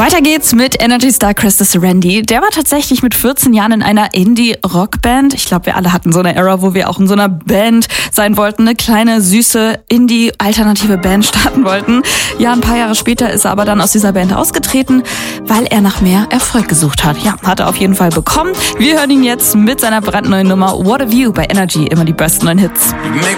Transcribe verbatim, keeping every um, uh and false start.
Weiter geht's mit Energy-Star Chris Randy. Der war tatsächlich mit vierzehn Jahren in einer Indie-Rockband. Ich glaube, wir alle hatten so eine Era, wo wir auch in so einer Band sein wollten. Eine kleine, süße, Indie-alternative Band starten wollten. Ja, ein paar Jahre später ist er aber dann aus dieser Band ausgetreten, weil er nach mehr Erfolg gesucht hat. Ja, hat er auf jeden Fall bekommen. Wir hören ihn jetzt mit seiner brandneuen Nummer What a View bei Energy. Immer die besten neuen Hits.